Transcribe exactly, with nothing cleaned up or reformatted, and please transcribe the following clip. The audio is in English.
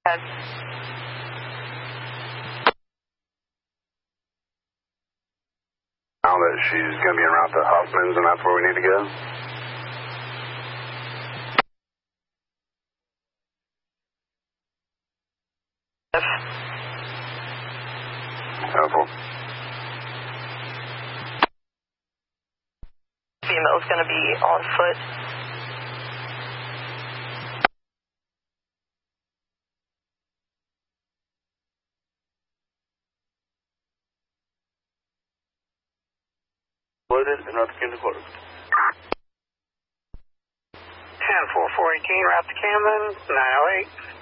Yes. Now that she's going to be en route to Huffman's, and that's where we need to go? Yes. Helpful. Female's going to be on foot. Loaded and North Camden Quarter. ten four four eighteen, route to Camden, nine oh eight.